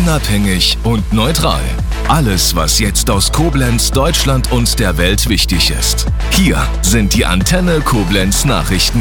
unabhängig und neutral. Alles, was jetzt aus Koblenz, Deutschland und der Welt wichtig ist. Hier sind die Antenne Koblenz Nachrichten.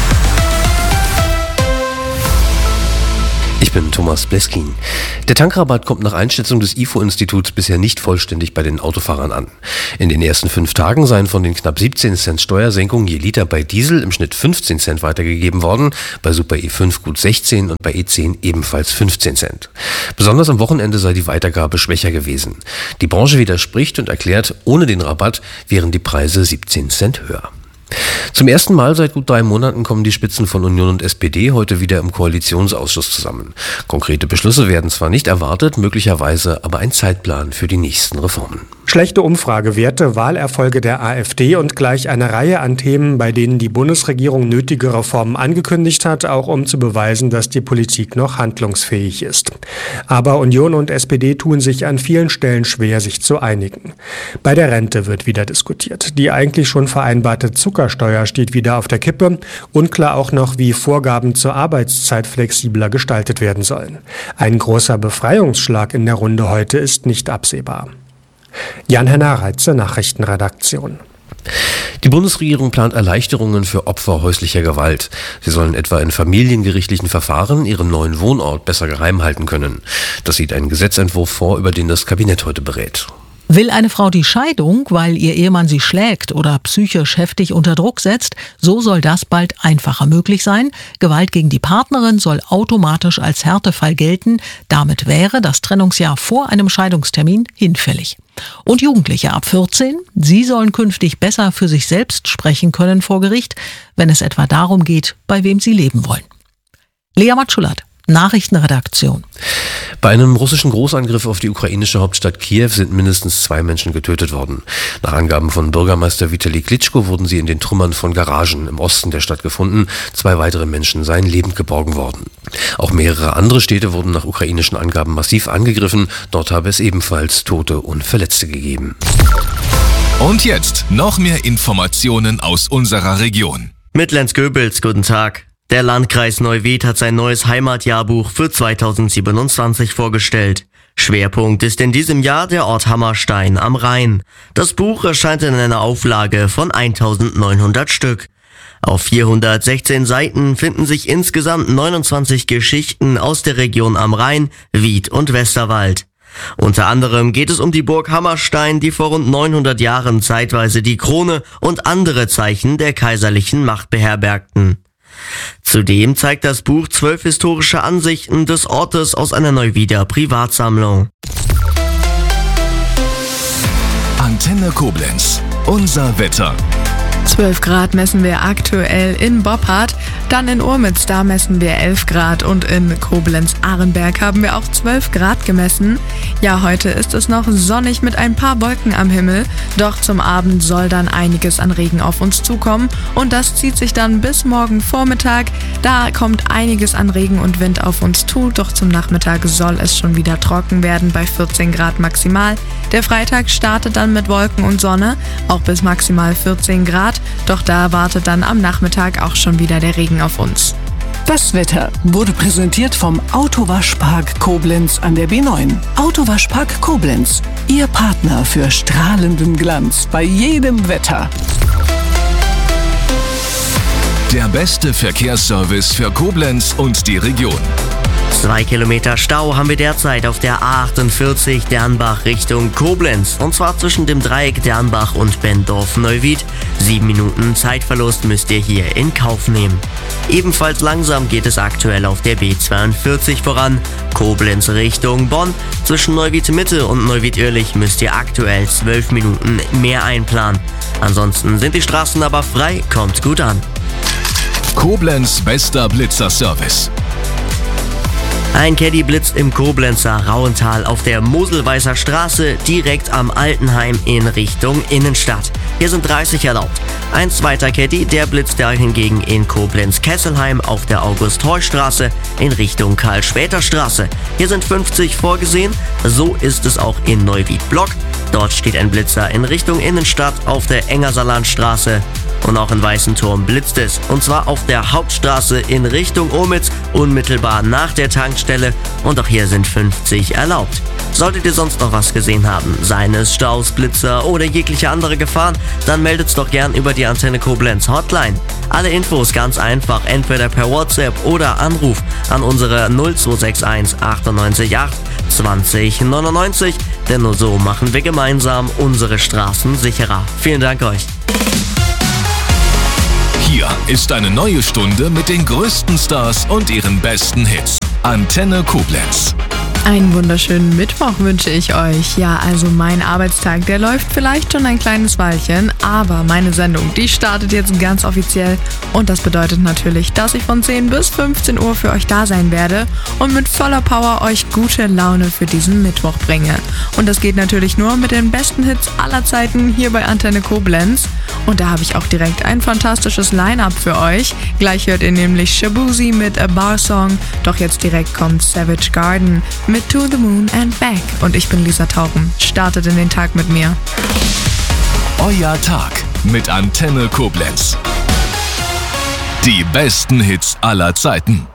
Ich bin Thomas Bleskin. Der Tankrabatt kommt nach Einschätzung des IFO-Instituts bisher nicht vollständig bei den Autofahrern an. In den ersten 5 Tagen seien von den knapp 17 Cent Steuersenkung je Liter bei Diesel im Schnitt 15 Cent weitergegeben worden, bei Super E5 gut 16 und bei E10 ebenfalls 15 Cent. Besonders am Wochenende sei die Weitergabe schwächer gewesen. Die Branche widerspricht und erklärt, ohne den Rabatt wären die Preise 17 Cent höher. Zum ersten Mal seit gut 3 Monaten kommen die Spitzen von Union und SPD heute wieder im Koalitionsausschuss zusammen. Konkrete Beschlüsse werden zwar nicht erwartet, möglicherweise aber ein Zeitplan für die nächsten Reformen. Schlechte Umfragewerte, Wahlerfolge der AfD und gleich eine Reihe an Themen, bei denen die Bundesregierung nötige Reformen angekündigt hat, auch um zu beweisen, dass die Politik noch handlungsfähig ist. Aber Union und SPD tun sich an vielen Stellen schwer, sich zu einigen. Bei der Rente wird wieder diskutiert. Die eigentlich schon vereinbarte Zuckersteuer steht wieder auf der Kippe. Unklar auch noch, wie Vorgaben zur Arbeitszeit flexibler gestaltet werden sollen. Ein großer Befreiungsschlag in der Runde heute ist nicht absehbar. Jan-Henner Reitze, Nachrichtenredaktion. Die Bundesregierung plant Erleichterungen für Opfer häuslicher Gewalt. Sie sollen etwa in familiengerichtlichen Verfahren ihren neuen Wohnort besser geheim halten können. Das sieht ein Gesetzentwurf vor, über den das Kabinett heute berät. Will eine Frau die Scheidung, weil ihr Ehemann sie schlägt oder psychisch heftig unter Druck setzt, so soll das bald einfacher möglich sein. Gewalt gegen die Partnerin soll automatisch als Härtefall gelten. Damit wäre das Trennungsjahr vor einem Scheidungstermin hinfällig. Und Jugendliche ab 14, sie sollen künftig besser für sich selbst sprechen können vor Gericht, wenn es etwa darum geht, bei wem sie leben wollen. Lea Matschulat, Nachrichtenredaktion. Bei einem russischen Großangriff auf die ukrainische Hauptstadt Kiew sind mindestens 2 Menschen getötet worden. Nach Angaben von Bürgermeister Vitali Klitschko wurden sie in den Trümmern von Garagen im Osten der Stadt gefunden. 2 weitere Menschen seien lebend geborgen worden. Auch mehrere andere Städte wurden nach ukrainischen Angaben massiv angegriffen. Dort habe es ebenfalls Tote und Verletzte gegeben. Und jetzt noch mehr Informationen aus unserer Region. Mit Lenz Goebels, guten Tag. Der Landkreis Neuwied hat sein neues Heimatjahrbuch für 2027 vorgestellt. Schwerpunkt ist in diesem Jahr der Ort Hammerstein am Rhein. Das Buch erscheint in einer Auflage von 1900 Stück. Auf 416 Seiten finden sich insgesamt 29 Geschichten aus der Region am Rhein, Wied und Westerwald. Unter anderem geht es um die Burg Hammerstein, die vor rund 900 Jahren zeitweise die Krone und andere Zeichen der kaiserlichen Macht beherbergten. Zudem zeigt das Buch 12 historische Ansichten des Ortes aus einer Neuwieder Privatsammlung. Antenne Koblenz, unser Wetter. 12 Grad messen wir aktuell in Boppard, dann in Urmitz, da messen wir 11 Grad und in Koblenz-Arenberg haben wir auch 12 Grad gemessen. Ja, heute ist es noch sonnig mit ein paar Wolken am Himmel, doch zum Abend soll dann einiges an Regen auf uns zukommen und das zieht sich dann bis morgen Vormittag. Da kommt einiges an Regen und Wind auf uns zu, doch zum Nachmittag soll es schon wieder trocken werden bei 14 Grad maximal. Der Freitag startet dann mit Wolken und Sonne, auch bis maximal 14 Grad. Doch da wartet dann am Nachmittag auch schon wieder der Regen auf uns. Das Wetter wurde präsentiert vom Autowaschpark Koblenz an der B9. Autowaschpark Koblenz, Ihr Partner für strahlenden Glanz bei jedem Wetter. Der beste Verkehrsservice für Koblenz und die Region. 2 Kilometer Stau haben wir derzeit auf der A48 Dernbach Richtung Koblenz. Und zwar zwischen dem Dreieck Dernbach und Benndorf-Neuwied. 7 Minuten Zeitverlust müsst ihr hier in Kauf nehmen. Ebenfalls langsam geht es aktuell auf der B42 voran. Koblenz Richtung Bonn. Zwischen Neuwied Mitte und Neuwied Irlich müsst ihr aktuell 12 Minuten mehr einplanen. Ansonsten sind die Straßen aber frei, kommt gut an. Koblenz bester Blitzerservice. Ein Caddy blitzt im Koblenzer Rauental auf der Moselweißer Straße direkt am Altenheim in Richtung Innenstadt. Hier sind 30 erlaubt. Ein zweiter Caddy, der blitzt da hingegen in Koblenz-Kesselheim auf der August-Heu-Straße in Richtung Karl-Schwäter-Straße. Hier sind 50 vorgesehen. So ist es auch in Neuwied-Block. Dort steht ein Blitzer in Richtung Innenstadt auf der Engersalandstraße. Und auch in Weißenturm blitzt es. Und zwar auf der Hauptstraße in Richtung Omitz, unmittelbar nach der Tankstelle. Und auch hier sind 50 erlaubt. Solltet ihr sonst noch was gesehen haben, seien es Staus, Blitzer oder jegliche andere Gefahren, dann meldet's doch gern über die Antenne Koblenz Hotline. Alle Infos ganz einfach, entweder per WhatsApp oder Anruf an unsere 0261 98 8 20 99, denn nur so machen wir gemeinsam unsere Straßen sicherer. Vielen Dank euch. Hier ist eine neue Stunde mit den größten Stars und ihren besten Hits. Antenne Koblenz. Einen wunderschönen Mittwoch wünsche ich euch. Ja, also mein Arbeitstag, der läuft vielleicht schon ein kleines Weilchen, aber meine Sendung, die startet jetzt ganz offiziell und das bedeutet natürlich, dass ich von 10 bis 15 Uhr für euch da sein werde und mit voller Power euch gute Laune für diesen Mittwoch bringe. Und das geht natürlich nur mit den besten Hits aller Zeiten hier bei Antenne Koblenz. Und da habe ich auch direkt ein fantastisches Line-Up für euch. Gleich hört ihr nämlich Shabuzi mit A Bar Song, doch jetzt direkt kommt Savage Garden mit To the Moon and Back. Und ich bin Lisa Tauchen. Startet in den Tag mit mir. Euer Tag mit Antenne Koblenz. Die besten Hits aller Zeiten.